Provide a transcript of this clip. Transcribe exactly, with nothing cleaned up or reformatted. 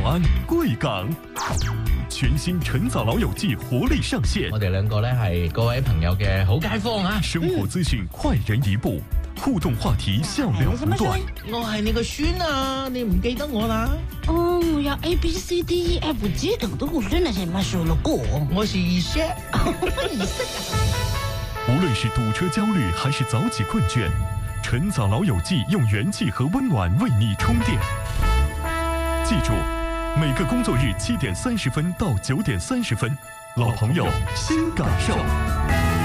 安贵港。全新晨早老友記活力上線， 我哋兩個咧係各位朋友嘅好街坊啊！ 生活資訊快人一步，互動話題笑料不斷。 我係你個孫啊，你唔記得我啦？ 哦，我有 A B C D E F G 等都我真係什麼數了過。 我是二叔， 二叔。 無論是堵車焦慮還是早起困倦，晨早老友記用元氣和溫暖為你充電。記住，每個工作日七點三十分到九點三十分，老朋友新感受。